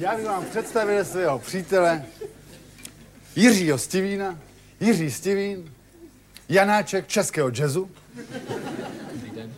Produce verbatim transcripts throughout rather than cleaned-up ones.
Já bych vám představil svého přítele Jiřího Stivína, Jiří Stivín, Janáček českého jazzu. Dobrý den.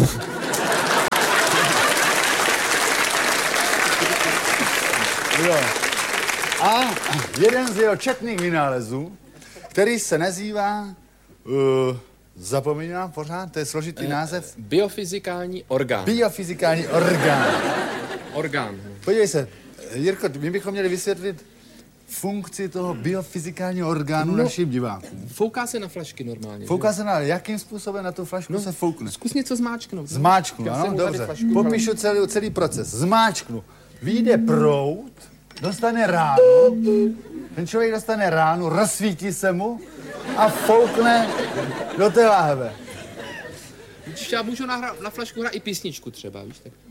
Jo. A jeden z jeho četných vynálezů, který se nazývá, uh, zapomínám pořád, to je složitý název. Biofyzikální orgán. Biofyzikální orgán. Orgán. Podívej se, Jirko, my bychom měli vysvětlit funkci toho biofyzikálního orgánu no, našim divákům. Fouká se na flašky normálně. Fouká se na, jakým způsobem na tu flašku no, se foukne? Zkus něco zmáčknout. Zmáčknu, Já ano, dobře. Popíšu celý, celý proces. Zmáčknu. Vyjde proud, dostane ránu, ten člověk dostane ránu, rozsvítí se mu a foukne do té láhve. Víš, já můžu na, na flašku hrát i písničku třeba, víš tak.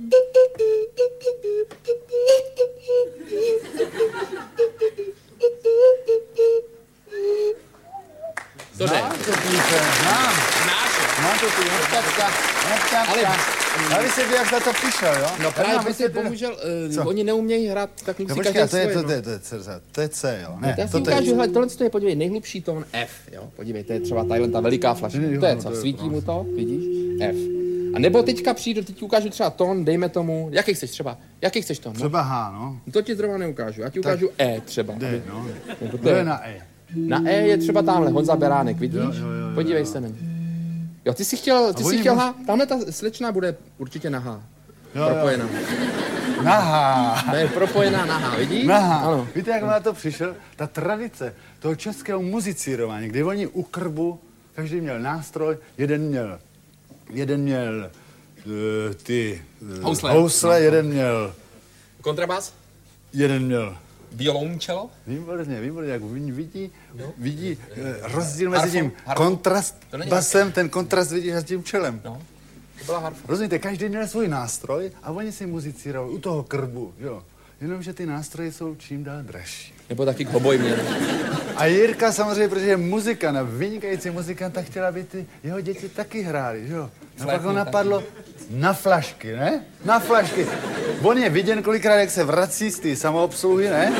To jde. Znám to píše, znám. Znáš. Znám to píše, nepťapka, nepťapka. Ale, ale vysvětli, jak za to přišel, jo? No právě prostě bohužel, uh, oni neumějí hrát, tak musí no, každý to svoje, je, to, no. to, je, to, je, to, je, to je C, jo? Ne, Já si to ukážu, je... hele, tohle je, podívej, nejhlubší tón F, jo? Podívej, to je třeba tadyhle ta veliká flaška. To je co, svítí mu to, vidíš? F. A nebo teďka přijdu, teď ti ukážu třeba tón, dejme tomu, jaký chceš třeba, jaký chceš tón? No? Třeba H, no. To ti zrovna neukážu, já ti ukážu tak E třeba. D, no. Nebo to je na E. Na E je třeba tamhle Honza Beránek, vidíš? Jo, jo, jo, podívej jo. se na ně. Jo, ty jsi chtěl, ty jsi chtěl H, tamhle ta slečna bude určitě na H. Jo, propojená. Jo. Na H. To je propojená na H, vidíš? Na H. Ano. Víte, jak na to přišel? Ta tradice toho českého muzicírování, kdy oni u krbu, každý měl nástroj, jeden měl, jeden měl uh, ty uh, housle, housle no. Jeden měl... Kontrabas? Jeden měl... Violoncello? Výborně, výborně, jak vidí, vidí uh, rozdíl mezi harfu, tím harfu. kontrast basem, ten kontrast vidíš s tím čelem. No, to byla harfa. Rozumíte, každý měl svůj nástroj a oni si muzicírovali u toho krbu, jo. Jenomže ty nástroje jsou čím dál dražší. Nebo taky hoboj měl. A Jirka samozřejmě, protože je muzikant a vynikající muzikant, tak chtěla, aby ty jeho děti taky hráli, jo. A pak ho napadlo na flašky, ne? Na flašky. On je viděn kolikrát, jak se vrací z té samoobsluhy, ne?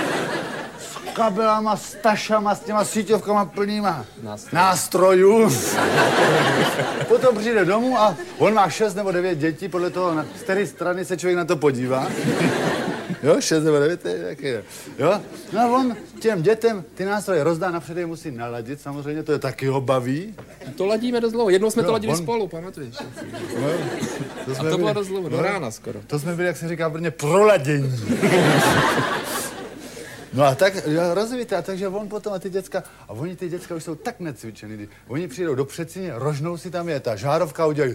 S kabelama, s tašama, s těma síťovkama plnýma Nástroj. nástrojů. Potom přijde domů a on má šest nebo devět dětí, podle toho, na které strany se člověk na to podívá. Jo, šest nebo devět, taky jo. No a on těm dětem ty nástroje rozdá, napřed je musí naladit, samozřejmě, to je taky ho baví. To ladíme dost dlouho, jednou jsme jo, to ladili on... spolu, pamatuješ? No, to a to byli... bylo dost dlouho, do no, rána skoro. To jsme byli, jak se říká v Brně, proladění. No a tak, jo, rozumíte, a takže on potom a ty děcka, a oni ty děcka už jsou tak necvičený, oni přijdou do předsíně, rožnou si tam je ta žárovka a udělají...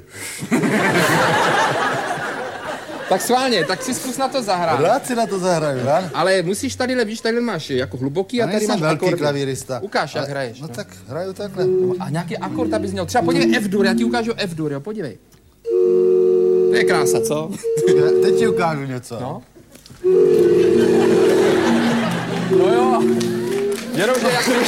Tak schválně, tak si zkus na to zahrát. Rád si na to zahraju, já? Ale musíš tadyhle, víš, tadyhle máš jako hluboký a tady máš velký akordy. klavírista. Ukáž, jak ale, hraješ. No, no tak hraju takhle. A nějaký akord, abys měl. Třeba podívej F-dur, já ti ukážu F-dur, jo, podívej. To je krása, co? Já teď ti ukážu něco. No. No jo. Jenomže jak když...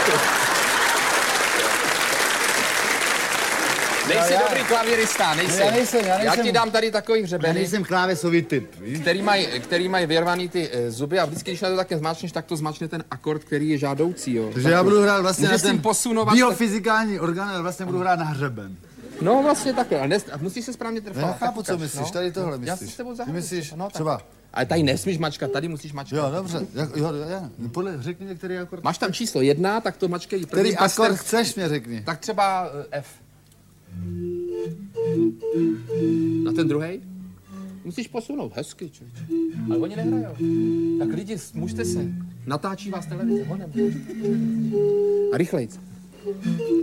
Nejsi já, dobrý klavírista, nejsi. Já nejsem, já nejsem. Já ti dám tady takový hřebeny. Já nejsem klávesový typ, víš? Který mají který maj vyrvaný ty e, zuby a vždycky, když na to také zmáčneš, tak to zmáčne ten akord, který je žádoucí, jo. Takže já budu hrát vlastně na ten posunovat biofyzikální orgán, ale vlastně budu hrát na hřeben. No vlastně takhle, ale nes, musíš se správně trefat. Já chápu, co myslíš, tady tohle myslíš. Já si s tebou zahraju. Ty myslíš no, třeba... Ale tady nesmíš mačkat, tady musíš mačkat. Jo, dobře, jo, jo, jo. Podle, řekni mě, který akord. Máš tam číslo jedna, tak to mačkej. Který akord chceš, mě řekni. Tak třeba uh, F. Na ten druhý? Musíš posunout, hezky, člověče. Ale oni nehrajou. Tak lidi, mužte se. Natáčí vás televize, honem. A rychlejc.